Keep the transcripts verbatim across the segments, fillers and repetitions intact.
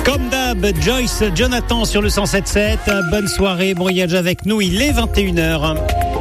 Comme d'hab, Joyce Jonathan sur le cent sept sept. Bonne soirée, bon voyage avec nous, il est vingt et une heures.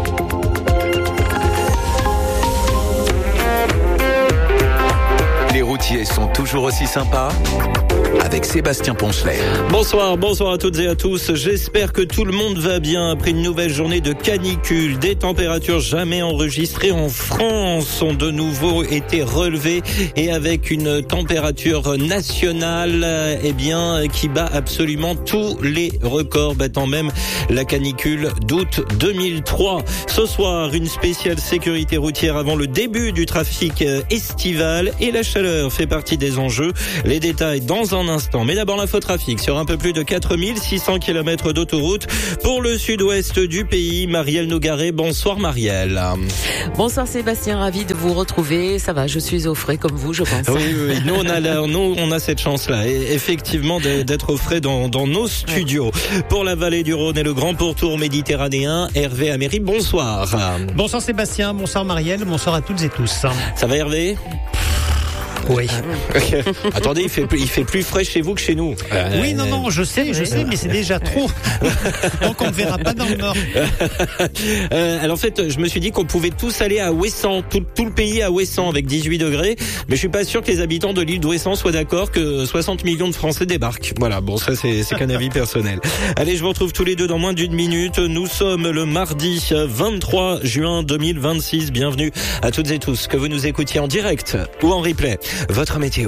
Les routiers sont toujours aussi sympas avec Sébastien Poncelet. Bonsoir, bonsoir à toutes et à tous. J'espère que tout le monde va bien après une nouvelle journée de canicule. Des températures jamais enregistrées en France ont de nouveau été relevées et avec une température nationale, eh bien, qui bat absolument tous les records, battant même la canicule d'août deux mille trois. Ce soir, une spéciale sécurité routière avant le début du trafic estival et la chaleur fait partie des enjeux. Les détails dans un instant. Mais d'abord l'infotrafic sur un peu plus de quatre mille six cents kilomètres d'autoroute pour le sud-ouest du pays. Marielle Nogaret, bonsoir Marielle. Bonsoir Sébastien, ravi de vous retrouver. Ça va, je suis au frais comme vous, je pense. Oui, oui, nous on a, la, nous, on a cette chance-là, et effectivement, d'être au frais dans, dans nos studios. Ouais. Pour la vallée du Rhône et le grand pourtour méditerranéen, Hervé Améry, bonsoir. Bonsoir Sébastien, bonsoir Marielle, bonsoir à toutes et tous. Ça va Hervé ? Oui. Attendez, il fait, il fait plus frais chez vous que chez nous. Euh, oui, non, non, je sais, je sais, mais c'est déjà trop. Donc on ne verra pas dans le Nord. Euh, alors en fait, je me suis dit qu'on pouvait tous aller à Ouessant, tout, tout le pays à Ouessant avec dix-huit degrés, mais je suis pas sûr que les habitants de l'île d'Ouessant soient d'accord que soixante millions de Français débarquent. Voilà, bon, ça c'est, c'est qu'un avis personnel. Allez, je vous retrouve tous les deux dans moins d'une minute. Nous sommes le mardi vingt-trois juin deux mille vingt-six. Bienvenue à toutes et tous, que vous nous écoutiez en direct ou en replay. Votre météo.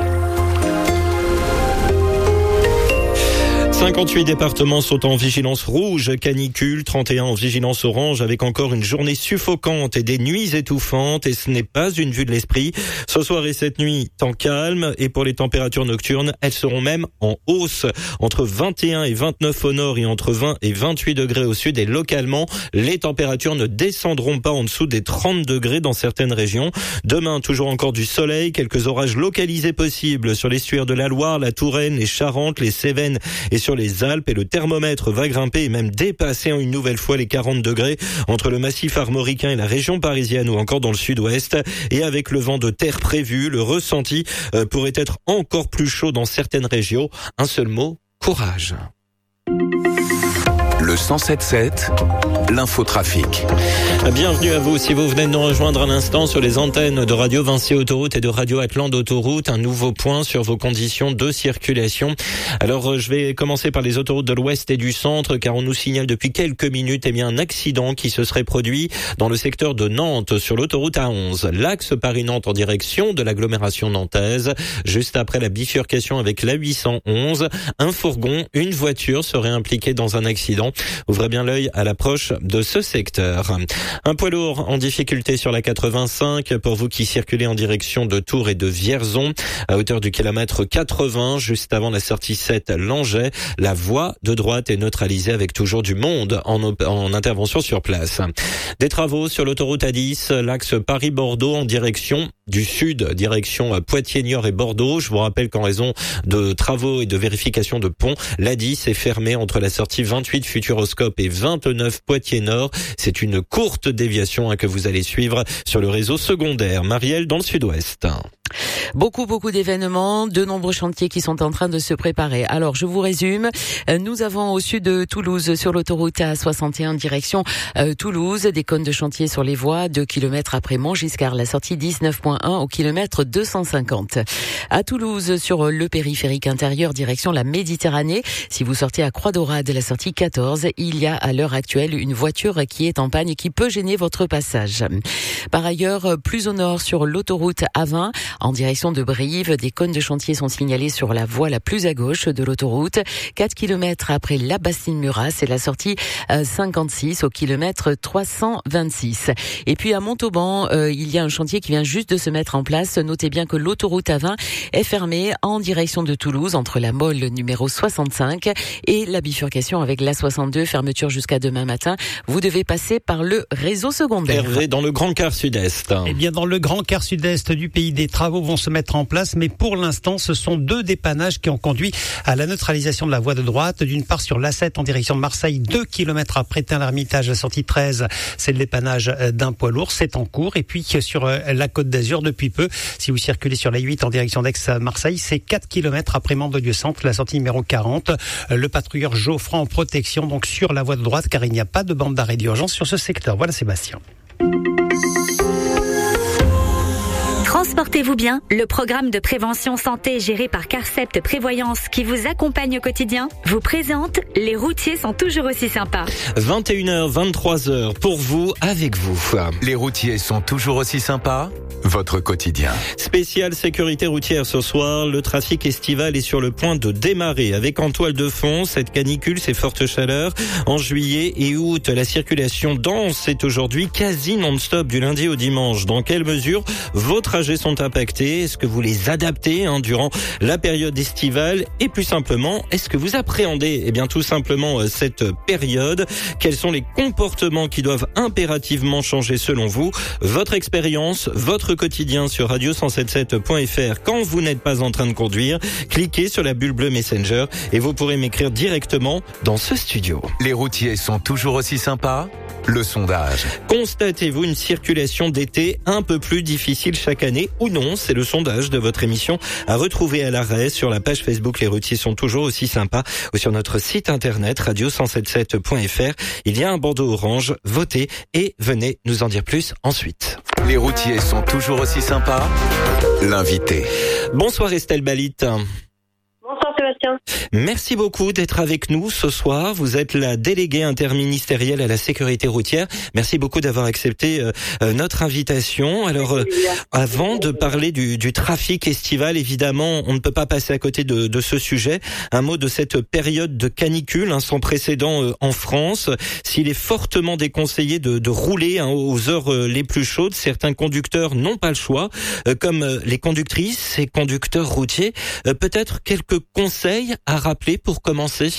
cinquante-huit départements sont en vigilance rouge, canicule, trente et un en vigilance orange, avec encore une journée suffocante et des nuits étouffantes, et ce n'est pas une vue de l'esprit. Ce soir et cette nuit, temps calme, et pour les températures nocturnes, elles seront même en hausse, entre vingt et un et vingt-neuf au nord et entre vingt et vingt-huit degrés au sud, et localement, les températures ne descendront pas en dessous des trente degrés dans certaines régions. Demain, toujours encore du soleil, quelques orages localisés possibles sur l'estuaire de la Loire, la Touraine, les Charentes, les Cévennes et sur les Alpes, et le thermomètre va grimper et même dépasser une nouvelle fois les quarante degrés entre le massif armoricain et la région parisienne ou encore dans le sud-ouest. Et avec le vent de terre prévu, le ressenti euh, pourrait être encore plus chaud dans certaines régions. Un seul mot, courage. Le cent sept sept, l'infotrafic. Bienvenue à vous si vous venez de nous rejoindre à l'instant sur les antennes de Radio Vinci Autoroute et de Radio Atlant d'Autoroute. Un nouveau point sur vos conditions de circulation. Alors je vais commencer par les autoroutes de l'Ouest et du Centre, car on nous signale depuis quelques minutes eh bien, un accident qui se serait produit dans le secteur de Nantes sur l'autoroute A onze. L'axe Paris-Nantes en direction de l'agglomération nantaise. Juste après la bifurcation avec l'A huit cent onze, un fourgon, une voiture serait impliquée dans un accident. Ouvrez bien l'œil à l'approche de ce secteur. Un poids lourd en difficulté sur la quatre-vingt-cinq pour vous qui circulez en direction de Tours et de Vierzon à hauteur du kilomètre quatre-vingts, juste avant la sortie sept Langeais. La voie de droite est neutralisée avec toujours du monde en, op- en intervention sur place. Des travaux sur l'autoroute A dix, l'axe Paris-Bordeaux en direction du sud, direction Poitiers-Niort et Bordeaux. Je vous rappelle qu'en raison de travaux et de vérification de ponts, l'A dix est fermée entre la sortie vingt-huit Futuroscope et vingt-neuf Poitiers-Nord. C'est une courte déviation hein, que vous allez suivre sur le réseau secondaire. Marielle, dans le sud-ouest. Beaucoup, beaucoup d'événements, de nombreux chantiers qui sont en train de se préparer. Alors, je vous résume. Nous avons au sud de Toulouse, sur l'autoroute A soixante et un, direction euh, Toulouse, des cônes de chantier sur les voies, deux kilomètres après Montgiscard, la sortie dix-neuf virgule un au kilomètre deux cent cinquante. À Toulouse, sur le périphérique intérieur, direction la Méditerranée, si vous sortez à Croix-d'Aurade, la sortie quatorze, il y a à l'heure actuelle une voiture qui est en panne et qui peut gêner votre passage. Par ailleurs, plus au nord, sur l'autoroute A vingt, en direction de Brive, des cônes de chantier sont signalés sur la voie la plus à gauche de l'autoroute. quatre kilomètres après la Bastide-Murat, c'est la sortie cinquante-six au kilomètre trois cent vingt-six. Et puis à Montauban, euh, il y a un chantier qui vient juste de se mettre en place. Notez bien que l'autoroute A vingt est fermée en direction de Toulouse, entre la Mole numéro soixante-cinq et la bifurcation avec l'A soixante-deux, fermeture jusqu'à demain matin. Vous devez passer par le réseau secondaire. Hervé, dans le grand quart sud-est. Eh bien, dans le grand quart sud-est du pays, des travaux vont se mettre en place, mais pour l'instant, ce sont deux dépannages qui ont conduit à la neutralisation de la voie de droite. D'une part, sur l'A sept en direction de Marseille, deux kilomètres après Tain-l'Hermitage, sortie treize, c'est le dépannage d'un poids lourd, c'est en cours. Et puis, sur la Côte d'Azur, mesure depuis peu. Si vous circulez sur la huit en direction d'Aix-Marseille, c'est quatre kilomètres après Mandelieu-Centre, la sortie numéro quarante. Le patrouilleur Geoffroy en protection donc sur la voie de droite car il n'y a pas de bande d'arrêt d'urgence sur ce secteur. Voilà Sébastien. Transportez-vous bien, le programme de prévention santé géré par Carcept Prévoyance qui vous accompagne au quotidien vous présente Les routiers sont toujours aussi sympas. vingt et une heures, vingt-trois heures pour vous, avec vous. Les routiers sont toujours aussi sympas. Votre quotidien. Spéciale sécurité routière ce soir. Le trafic estival est sur le point de démarrer avec en toile de fond cette canicule, ces fortes chaleurs. En juillet et août, la circulation dense est aujourd'hui quasi non-stop du lundi au dimanche. Dans quelle mesure vos trajets sont impactés? Est-ce que vous les adaptez hein, durant la période estivale? Et plus simplement, est-ce que vous appréhendez eh bien tout simplement cette période? Quels sont les comportements qui doivent impérativement changer selon vous? Votre expérience, votre quotidien sur radio cent soixante-dix-sept point f r. Quand vous n'êtes pas en train de conduire, cliquez sur la bulle bleue Messenger et vous pourrez m'écrire directement dans ce studio. Les routiers sont toujours aussi sympas. Le sondage. Constatez-vous une circulation d'été un peu plus difficile chaque année ou non? C'est le sondage de votre émission à retrouver à l'arrêt sur la page Facebook Les routiers sont toujours aussi sympas ou sur notre site internet radio cent soixante-dix-sept point f r. Il y a un bandeau orange, votez et venez nous en dire plus ensuite. Les routiers sont toujours aussi sympas. L'invité. Bonsoir Estelle Balit. Bonsoir Sébastien. Merci beaucoup d'être avec nous ce soir. Vous êtes la déléguée interministérielle à la sécurité routière. Merci beaucoup d'avoir accepté euh, notre invitation. Alors, euh, avant de parler du, du trafic estival, évidemment, on ne peut pas passer à côté de, de ce sujet. Un mot de cette période de canicule hein, sans précédent euh, en France. S'il est fortement déconseillé de, de rouler hein, aux heures euh, les plus chaudes, certains conducteurs n'ont pas le choix, euh, comme euh, les conductrices et conducteurs routiers. Euh, peut-être quelques conseils à rappeler pour commencer?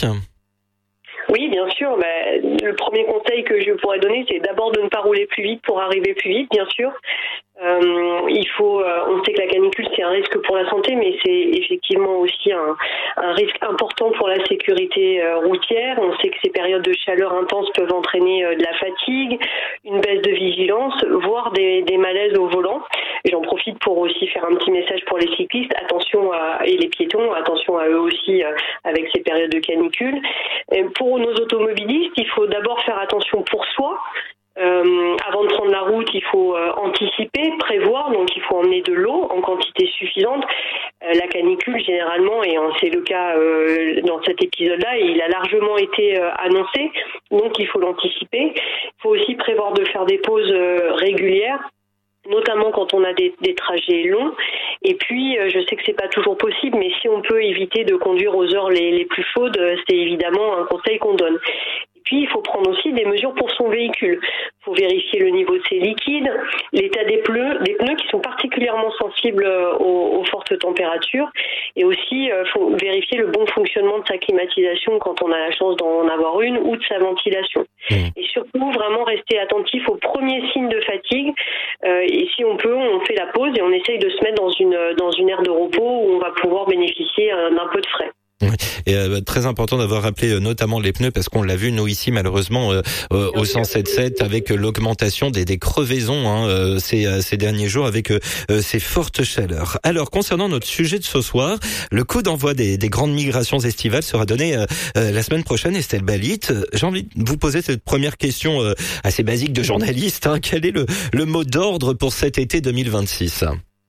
Oui, bien sûr. Bah, le premier conseil que je pourrais donner, c'est d'abord de ne pas rouler plus vite pour arriver plus vite, bien sûr. Euh, il faut, euh, on sait que la canicule c'est un risque pour la santé, mais c'est effectivement aussi un, un risque important pour la sécurité euh, routière. On sait que ces périodes de chaleur intense peuvent entraîner euh, de la fatigue, une baisse de vigilance, voire des, des malaises au volant. Et j'en profite pour aussi faire un petit message pour les cyclistes, attention à, et les piétons, attention à eux aussi euh, avec ces périodes de canicule. Et pour nos automobilistes, il faut d'abord faire attention pour soi. Euh, avant de prendre la route, il faut euh, anticiper, prévoir, donc il faut emmener de l'eau en quantité suffisante. Euh, la canicule, généralement, et c'est le cas euh, dans cet épisode-là, et il a largement été euh, annoncé, donc il faut l'anticiper. Il faut aussi prévoir de faire des pauses euh, régulières, notamment quand on a des, des trajets longs. Et puis, euh, je sais que c'est pas toujours possible, mais si on peut éviter de conduire aux heures les, les plus chaudes, c'est évidemment un conseil qu'on donne. Puis, il faut prendre aussi des mesures pour son véhicule. Il faut vérifier le niveau de ses liquides, l'état des pneus, des pneus qui sont particulièrement sensibles aux, aux fortes températures. Et aussi, il faut vérifier le bon fonctionnement de sa climatisation quand on a la chance d'en avoir une ou de sa ventilation. Mmh. Et surtout, vraiment rester attentif aux premiers signes de fatigue. Euh, et si on peut, on fait la pause et on essaye de se mettre dans une, dans une aire de repos où on va pouvoir bénéficier d'un peu de frais. Et euh, très important d'avoir rappelé euh, notamment les pneus parce qu'on l'a vu nous ici malheureusement euh, euh, au cent soixante-dix-sept avec euh, l'augmentation des, des crevaisons hein, euh, ces, euh, ces derniers jours avec euh, euh, ces fortes chaleurs. Alors concernant notre sujet de ce soir, le coup d'envoi des, des grandes migrations estivales sera donné euh, euh, la semaine prochaine. Estelle Balit, j'ai envie de vous poser cette première question euh, assez basique de journaliste. Hein. Quel est le, le mot d'ordre pour cet été deux mille vingt-six?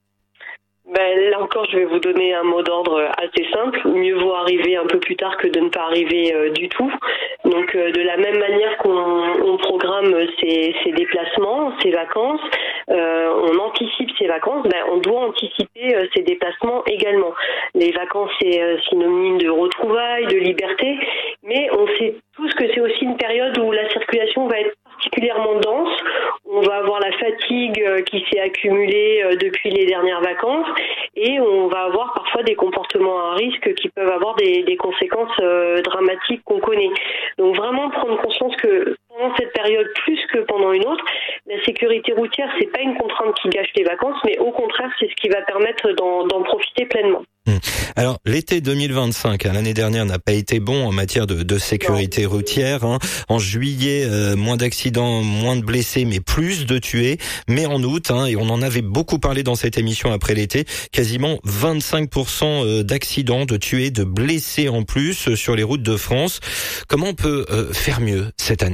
Ben, là encore, je vais vous donner un mot d'ordre assez simple. Mieux vaut arriver un peu plus tard que de ne pas arriver euh, du tout. Donc, euh, de la même manière qu'on on programme ses, ses déplacements, ses vacances, euh, on anticipe ses vacances, ben, on doit anticiper euh, ses déplacements également. Les vacances, c'est euh, synonyme de retrouvailles, de liberté, mais on sait tous que c'est aussi une période où la circulation va être particulièrement dense. On va avoir la fatigue qui s'est accumulée depuis les dernières vacances et on va avoir parfois des comportements à risque qui peuvent avoir des, des conséquences euh, dramatiques qu'on connaît. Donc vraiment prendre conscience que pendant cette période plus que pendant une autre. La sécurité routière, c'est pas une contrainte qui gâche les vacances, mais au contraire, c'est ce qui va permettre d'en, d'en profiter pleinement. Alors, l'été deux mille vingt-cinq, hein, l'année dernière, n'a pas été bon en matière de, de sécurité non. routière. Hein. En juillet, euh, moins d'accidents, moins de blessés, mais plus de tués. Mais en août, hein, et on en avait beaucoup parlé dans cette émission après l'été, quasiment vingt-cinq pour cent d'accidents, de tués, de blessés en plus sur les routes de France. Comment on peut euh, faire mieux cette année ?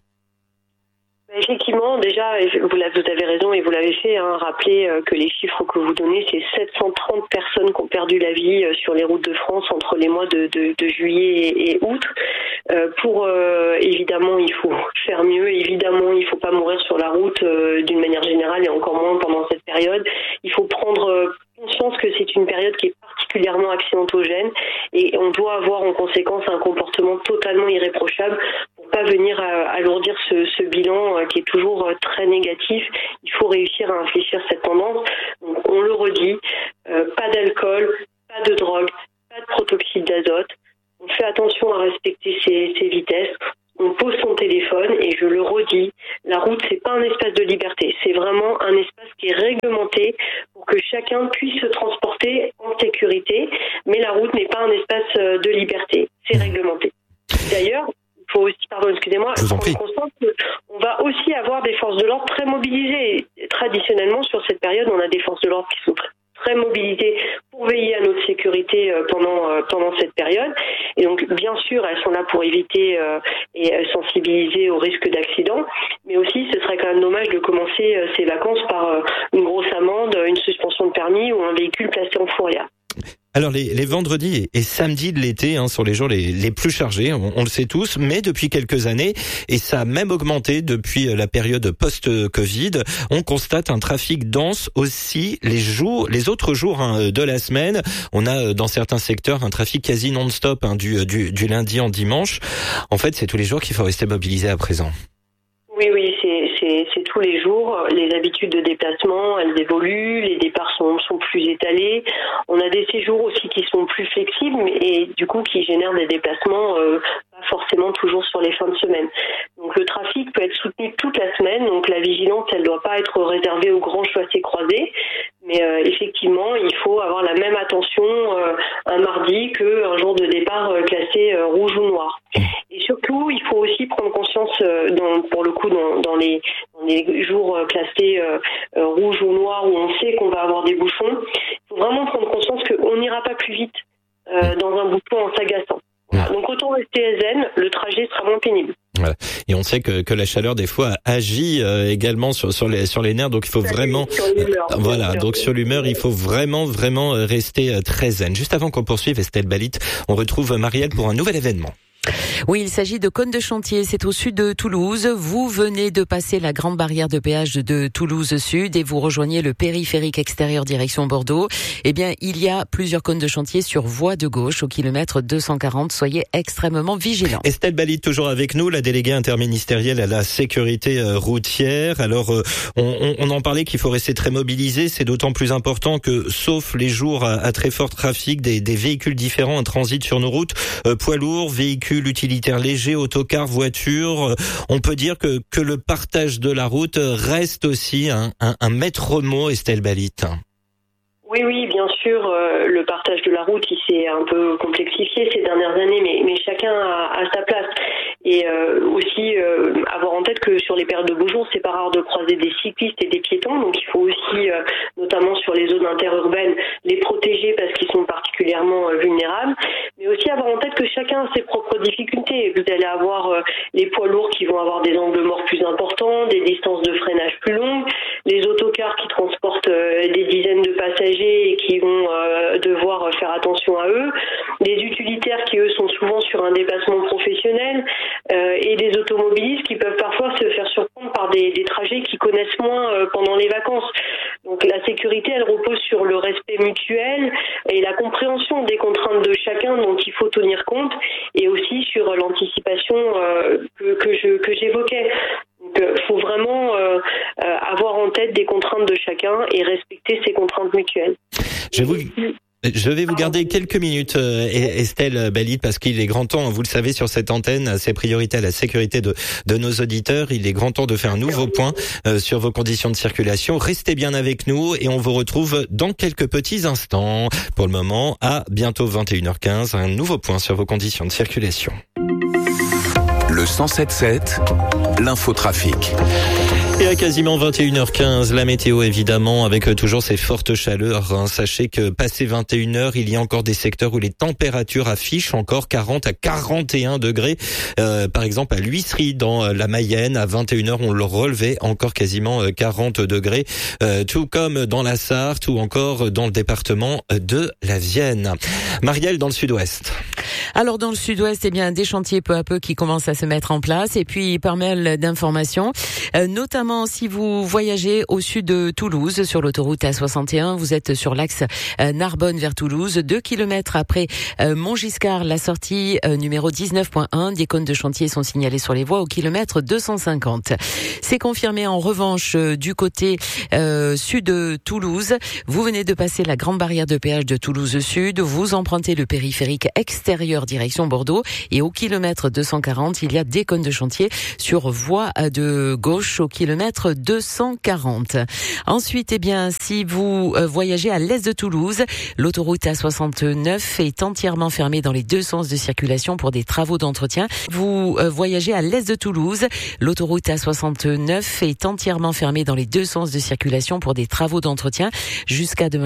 Effectivement, déjà, vous, vous avez raison et vous l'avez fait, hein, rappeler que les chiffres que vous donnez, c'est sept cent trente personnes qui ont perdu la vie sur les routes de France entre les mois de, de, de juillet et, et août. Euh, pour euh, évidemment, il faut faire mieux. Évidemment, il ne faut pas mourir sur la route euh, d'une manière générale et encore moins pendant cette période. Il faut prendre euh, conscience que c'est une période qui est particulièrement accidentogène et on doit avoir en conséquence un comportement totalement irréprochable pour pas venir euh, alourdir ce, ce bilan euh, qui est toujours euh, très négatif. Il faut réussir à infléchir cette tendance. Donc, on le redit, euh, pas d'alcool, pas de drogue, pas de protoxyde d'azote. On fait attention à respecter ses, ses vitesses. On pose son téléphone et je le redis, la route c'est pas un espace de liberté, c'est vraiment un espace qui est réglementé pour que chacun puisse se transporter en sécurité, mais la route n'est pas un espace de liberté, c'est réglementé. D'ailleurs, il faut aussi, pardon, excusez-moi, prendre conscience qu'on va aussi avoir des forces de l'ordre très mobilisées. Traditionnellement, sur cette période, on a des forces de l'ordre qui sont très très mobilisées pour veiller à notre sécurité pendant pendant cette période. Et donc, bien sûr, elles sont là pour éviter euh, et sensibiliser au risque d'accident. Mais aussi, ce serait quand même dommage de commencer euh, ces vacances par euh, une grosse amende, une suspension de permis ou un véhicule placé en fourrière. Alors les, les vendredis et samedis de l'été hein, sont les jours les, les plus chargés, on, on le sait tous, mais depuis quelques années, et ça a même augmenté depuis la période post-Covid, on constate un trafic dense aussi les jours, les autres jours hein, de la semaine. On a dans certains secteurs un trafic quasi non-stop hein, du, du, du lundi en dimanche. En fait, c'est tous les jours qu'il faut rester mobilisé à présent. Oui, oui, c'est, c'est, c'est tous les jours. Les habitudes de déplacement, elles évoluent, les départs sont, sont plus étalés. On a des séjours aussi qui sont plus flexibles et du coup qui génèrent des déplacements euh, pas forcément toujours sur les fins de semaine. Donc le trafic peut être soutenu toute la semaine, donc la vigilance, elle ne doit pas être réservée aux grands chaussées croisés. Mais euh, effectivement, il faut avoir la même attention euh, un mardi qu'un jour de départ euh, classé euh, rouge ou noir. Et surtout, il faut aussi prendre conscience, euh, dans, pour le coup, dans, dans, les, dans les jours euh, classés euh, euh, rouge ou noir où on sait qu'on va avoir des bouchons, il faut vraiment prendre conscience qu'on n'ira pas plus vite euh, dans un bouchon en s'agaçant. Voilà. Donc autant rester zen, le trajet sera moins pénible. Voilà. Et on sait que, que la chaleur des fois agit euh, également sur, sur les sur les nerfs, donc il faut vraiment sur l'humeur, euh, voilà donc sur l'humeur il faut vraiment vraiment rester très zen. Juste avant qu'on poursuive, Estelle Balit, on retrouve Marielle pour un nouvel événement. Oui, il s'agit de Cône de Chantier, c'est au sud de Toulouse. Vous venez de passer la grande barrière de péage de Toulouse Sud et vous rejoignez le périphérique extérieur direction Bordeaux. Eh bien, il y a plusieurs cônes de chantier sur voie de gauche au kilomètre deux cent quarante. Soyez extrêmement vigilants. Estelle Balit toujours avec nous, la déléguée interministérielle à la sécurité routière. Alors, on, on en parlait qu'il faut rester très mobilisé. C'est d'autant plus important que, sauf les jours à, à très fort trafic, des, des véhicules différents en transit sur nos routes, euh, poids lourds, véhicules utilitaires légers, autocars, voitures. On peut dire que, que le partage de la route reste aussi un, un, un maître mot, Estelle Balit. Oui, oui, bien sûr, euh, le partage de la route, il s'est un peu complexifié ces dernières années, mais, mais chacun a, a sa place. Et euh, aussi euh, avoir en tête que sur les périodes de beaux jours, c'est pas rare de croiser des cyclistes et des piétons, donc il faut aussi, euh, notamment sur les zones interurbaines, les protéger parce qu'ils sont particulièrement euh, vulnérables, mais aussi avoir en tête que chacun a ses propres difficultés. Vous allez avoir euh, les poids lourds qui vont avoir des angles morts plus importants, des distances de freinage plus longues, les autocars qui transportent euh, des dizaines de passagers et qui vont euh, devoir faire attention à eux, les utilitaires qui eux sont souvent sur un déplacement professionnel, euh, et des automobilistes qui peuvent parfois se faire surprendre par des, des trajets qu'ils connaissent moins euh, pendant les vacances. Donc la sécurité, elle repose sur le respect mutuel et la compréhension des contraintes de chacun dont il faut tenir compte, et aussi sur l'anticipation euh, que, que, je, que j'évoquais. Donc il faut vraiment euh, avoir en tête des contraintes de chacun et respecter ces contraintes mutuelles. Je vous... Je vais vous garder quelques minutes, euh, Estelle Bellit, parce qu'il est grand temps, vous le savez, sur cette antenne, c'est priorité à la sécurité de, de nos auditeurs. Il est grand temps de faire un nouveau point euh, sur vos conditions de circulation. Restez bien avec nous et on vous retrouve dans quelques petits instants. Pour le moment, à bientôt vingt et une heures quinze, un nouveau point sur vos conditions de circulation. Le cent sept sept, l'infotrafic. Et à quasiment vingt et une heures quinze, la météo évidemment, avec toujours ces fortes chaleurs. Hein. Sachez que passé vingt et une heures, il y a encore des secteurs où les températures affichent encore quarante à quarante et un degrés. Euh, par exemple à l'Huisserie dans la Mayenne, à vingt et une heures, on le relevait encore quasiment quarante degrés. Euh, tout comme dans la Sarthe ou encore dans le département de la Vienne. Marielle dans le sud-ouest. Alors dans le sud-ouest, eh bien des chantiers peu à peu qui commencent à se mettre en place et puis pas mal d'informations, euh, notamment si vous voyagez au sud de Toulouse sur l'autoroute A soixante et un, vous êtes sur l'axe euh, Narbonne vers Toulouse, deux kilomètres après euh, Montgiscard, la sortie euh, numéro dix-neuf point un, des cônes de chantier sont signalés sur les voies au kilomètre deux cent cinquante. C'est confirmé en revanche euh, du côté euh, sud de Toulouse. Vous venez de passer la grande barrière de péage de Toulouse Sud, vous empruntez le périphérique extérieur direction Bordeaux et au kilomètre deux cent quarante, il y a des cônes de chantier sur voie de gauche au kilomètre deux cent quarante. Ensuite, eh bien, si vous euh, voyagez à l'est de Toulouse, l'autoroute A soixante-neuf est entièrement fermée dans les deux sens de circulation pour des travaux d'entretien. Vous euh, voyagez à l'est de Toulouse, l'autoroute A soixante-neuf est entièrement fermée dans les deux sens de circulation pour des travaux d'entretien jusqu'à demain.